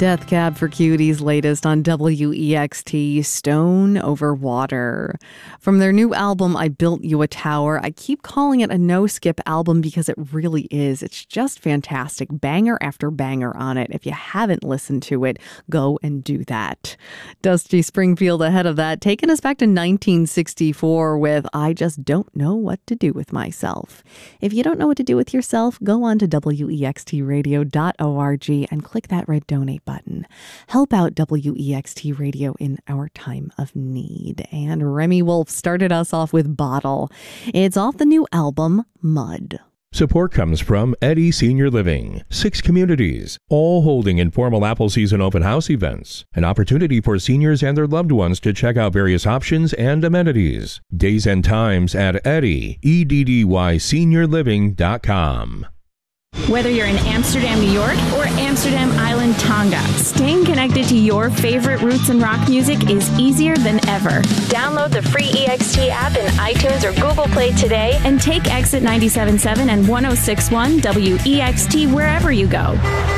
Death Cab for Cutie's latest on WEXT, Stone Over Water. From their new album, I Built You a Tower, I keep calling it a no-skip album because it really is. It's just fantastic. Banger after banger on it. If you haven't listened to it, go and do that. Dusty Springfield ahead of that, taking us back to 1964 with I Just Don't Know What to Do with Myself. If you don't know what to do with yourself, go on to wextradio.org and click that red donate button. Help out WEXT Radio in our time of need. And Remy Wolf started us off with Bottle. It's off the new album, Mud. Support comes from Eddy Senior Living. 6 communities, all holding informal apple season open house events. An opportunity for seniors and their loved ones to check out various options and amenities. Days and times at Eddy, EDDYSeniorLiving.com. Whether you're in Amsterdam, New York, or Amsterdam Island, Tonga, staying connected to your favorite roots and rock music is easier than ever. Download the free EXT app in iTunes or Google Play today and take Exit 97.7 and 106.1 WEXT wherever you go.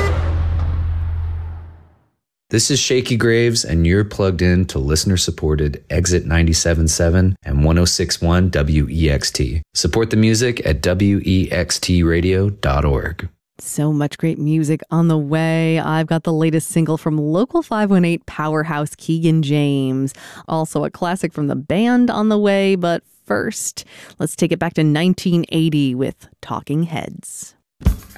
This is Shaky Graves, and you're plugged in to listener-supported Exit 97.7 and 106.1 WEXT. Support the music at wextradio.org. So much great music on the way. I've got the latest single from Local 518 powerhouse Keegan James. Also a classic from the band on the way, but first, let's take it back to 1980 with Talking Heads.